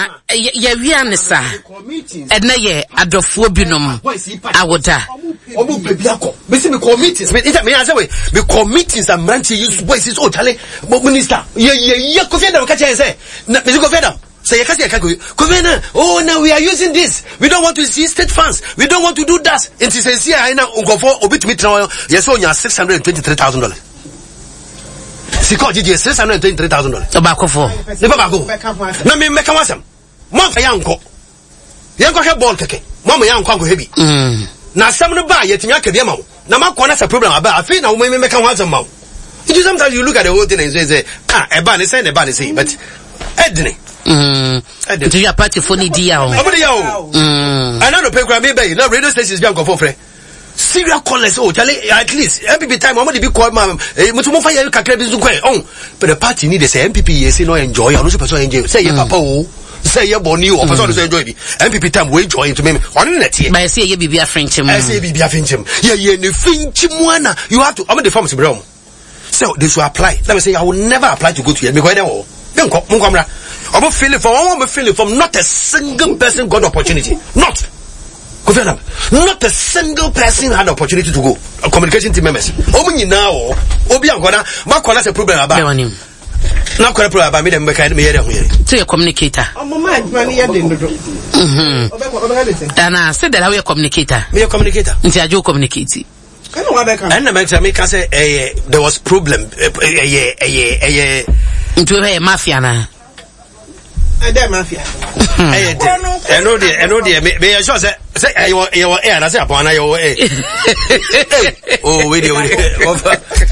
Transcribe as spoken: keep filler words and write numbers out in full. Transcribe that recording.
na ye wia ne sa and na ye adofo binom awoda omo baby akọ me say me committees me me answer we me committees and branches use voices oh chale minister ye ye ye Kofi Adam ka say say me Kofi Adam say you can say Kofi Adam oh now we are using this we don't want to see state funds we don't want to do that it is say here na nkofo obitumi tran yes onya six hundred twenty-three thousand dollars Siko G G six hundred twenty-three thousand dollars obakofo ne babako na me meka wasam mo fa yanko yanko he ball keke mo mo yanko anko hebi mm na some no buy yet me aka bia ma wo na makọ na problem aba afi na wo me meka ho azam ma wo it is sometimes you look at the whole thing and say say ah e ba ne say ne ba ne say but edne mm do your party for ni dia o obo dia o mm ana no pe kra me be na radio stations bi anko frɛ serial callers oh chale at least M P P time omo dey be call ma mutu mo fa ye kakra bi zu kwa oh but the party need say M P P yes no enjoy no person enjoy say your papa oh say your boni o person say enjoy bi M P P time we enjoy into me on na tie by say ye bibia frenchim I say bibia frenchim ye ye ne frenchim ana you have to omo the forms bro so they should apply let me say I will never apply to go to here because they oh nko mo kwamra omo feel from omo feel from not a single person got opportunity not Kofi Adam, not a single person had the opportunity to go. A communication team members. Omo now, obi ankona, makona se problem aba. Na kwara problem aba me dem be kai me here here. To your communicator. Omo man man here dey ndodo. Mhm. Dana say that how you communicator. Me communicator. Nti ajo communicate. Can you be kan? And na me can say eh there was problem eh eh eh eh nti we mafia na. And them mafia. Eh eh no dey eh no dey me me sure say say you you eh na say upon na you eh. Oh we dey we